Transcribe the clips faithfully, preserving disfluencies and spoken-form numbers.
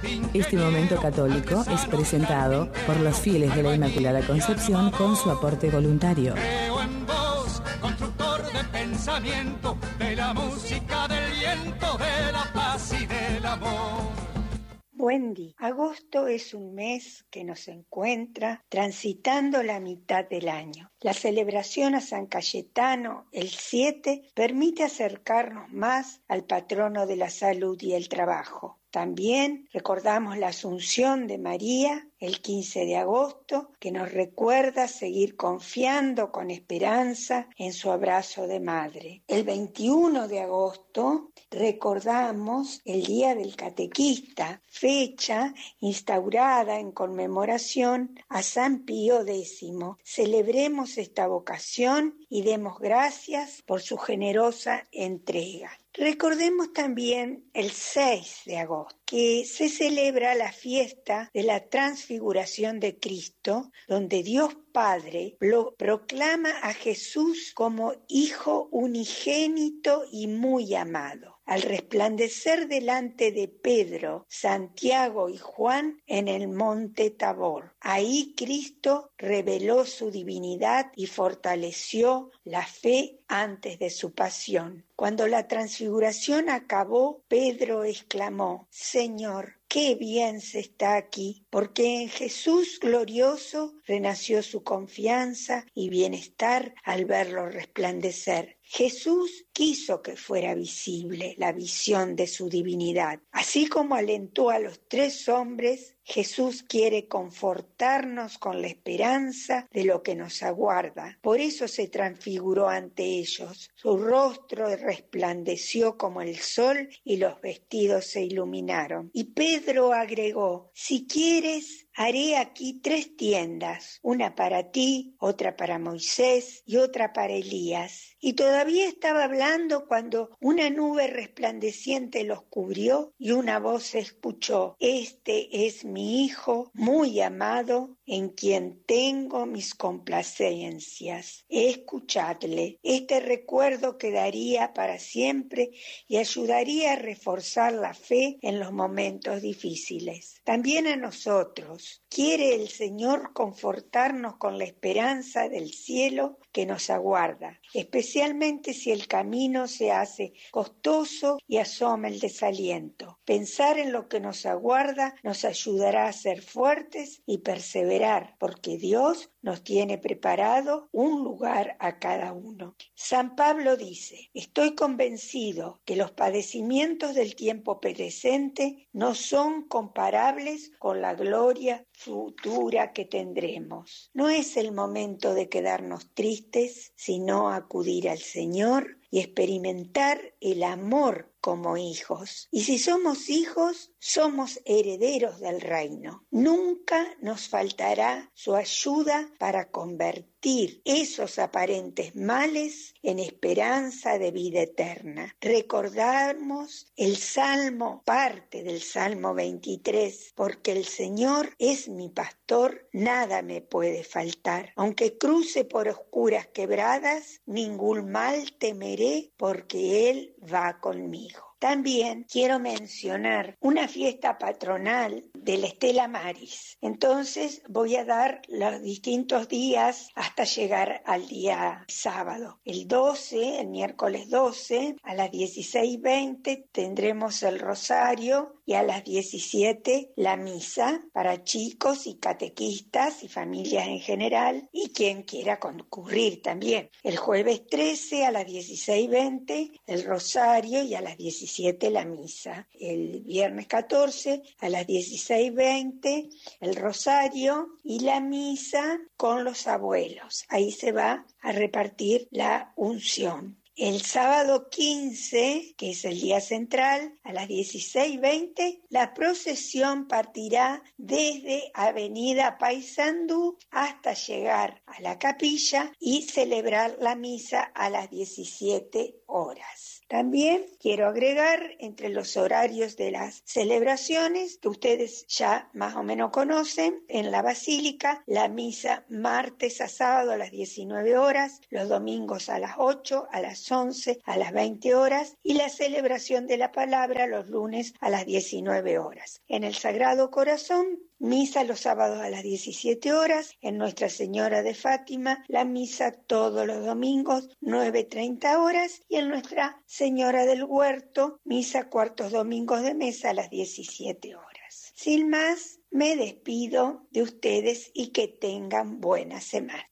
Este momento católico es presentado por los fieles de la Inmaculada Concepción con su aporte voluntario. Creo en vos, constructor de pensamiento, de la música, del viento, de la paz y del amor. Buen día. Agosto es un mes que nos encuentra transitando la mitad del año. La celebración a San Cayetano, el siete, permite acercarnos más al patrono de la salud y el trabajo. También recordamos la Asunción de María el quince de agosto, que nos recuerda seguir confiando con esperanza en su abrazo de madre. El veintiuno de agosto recordamos el Día del Catequista, fecha instaurada en conmemoración a San Pío décimo. Celebremos esta vocación y demos gracias por su generosa entrega. Recordemos también el seis de agosto, que se celebra la fiesta de la transfiguración de Cristo, donde Dios Padre lo proclama a Jesús como Hijo unigénito y muy amado. Al resplandecer delante de Pedro, Santiago y Juan en el monte Tabor. Ahí Cristo reveló su divinidad y fortaleció la fe antes de su pasión. Cuando la transfiguración acabó, Pedro exclamó: Señor, qué bien se está aquí, porque en Jesús glorioso renació su confianza y bienestar al verlo resplandecer. Jesús quiso que fuera visible la visión de su divinidad. Así como alentó a los tres hombres, Jesús quiere confortarnos con la esperanza de lo que nos aguarda. Por eso se transfiguró ante ellos. Su rostro resplandeció como el sol y los vestidos se iluminaron. Y Pedro agregó: si quieres, haré aquí tres tiendas, una para ti, otra para Moisés y otra para Elías. Y todavía estaba hablando cuando una nube resplandeciente los cubrió y una voz se escuchó: Este es mi Hijo muy amado, en quien tengo mis complacencias. Escuchadle. Este recuerdo quedaría para siempre y ayudaría a reforzar la fe en los momentos difíciles. También a nosotros. Quiere el Señor confortarnos con la esperanza del cielo que nos aguarda, especialmente si el camino se hace costoso y asoma el desaliento. Pensar en lo que nos aguarda nos ayudará a ser fuertes y perseverar, porque Dios nos tiene preparado un lugar a cada uno. San Pablo dice: estoy convencido que los padecimientos del tiempo presente no son comparables con la gloria futura que tendremos. No es el momento de quedarnos tristes, sino acudir al Señor y experimentar el amor como hijos. Y si somos hijos, somos herederos del reino. Nunca nos faltará su ayuda para convertir esos aparentes males en esperanza de vida eterna. Recordamos el Salmo, parte del Salmo veintitrés, porque el Señor es mi pastor, nada me puede faltar. Aunque cruce por oscuras quebradas, ningún mal temeré, porque Él va conmigo. También quiero mencionar una fiesta patronal de la Stella Maris. Entonces voy a dar los distintos días hasta llegar al día sábado. El doce, el miércoles doce, a las dieciséis veinte tendremos el rosario y a las diecisiete la misa para chicos y catequistas y familias en general y quien quiera concurrir también. El jueves trece a las dieciséis veinte el rosario y a las diecisiete la misa. El viernes catorce a las dieciséis veinte el rosario y la misa con los abuelos. Ahí se va a repartir la unción. El sábado quince, que es el día central, a las dieciséis veinte, la procesión partirá desde Avenida Paysandú hasta llegar a la capilla y celebrar la misa a las diecisiete horas. También quiero agregar entre los horarios de las celebraciones que ustedes ya más o menos conocen, en la Basílica, la misa martes a sábado a las diecinueve horas, los domingos a las ocho, a las once, a las veinte horas y la celebración de la palabra los lunes a las diecinueve horas. En el Sagrado Corazón, misa los sábados a las diecisiete horas, en Nuestra Señora de Fátima, la misa todos los domingos, nueve treinta horas, y en Nuestra Señora del Huerto, misa cuartos domingos de mesa a las diecisiete horas. Sin más, me despido de ustedes y que tengan buena semana.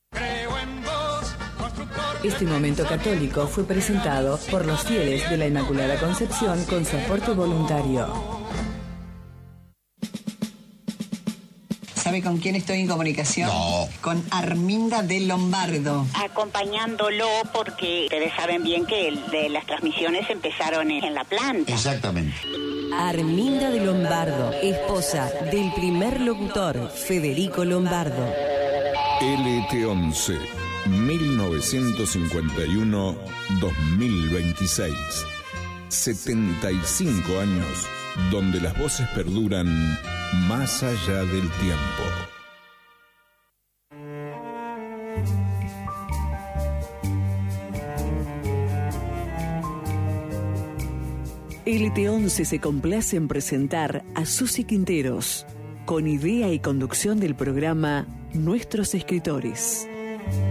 Este momento católico fue presentado por los fieles de la Inmaculada Concepción con su aporte voluntario. ¿Sabe con quién estoy en comunicación? No. Con Arminda de Lombardo. Acompañándolo porque ustedes saben bien que el de las transmisiones empezaron en la planta. Exactamente. Arminda de Lombardo, esposa del primer locutor, Federico Lombardo. L T once, mil novecientos cincuenta y uno a dos mil veintiséis. setenta y cinco años donde las voces perduran más allá del tiempo. L T once se complace en presentar a Susi Quinteros, con idea y conducción del programa Nuestros Escritores.